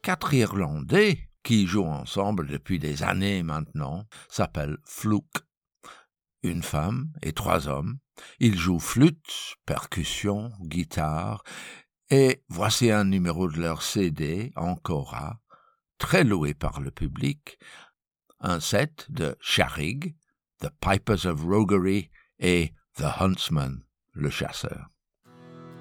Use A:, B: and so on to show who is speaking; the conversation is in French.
A: 4 Irlandais qui jouent ensemble depuis des années maintenant, s'appellent Fluke. Une femme et 3 hommes. Ils jouent flûte, percussion, guitare, et voici un numéro de leur CD, Ancora, très loué par le public, un set de Charrig, The Pipers of Roguery et The Huntsman, le chasseur.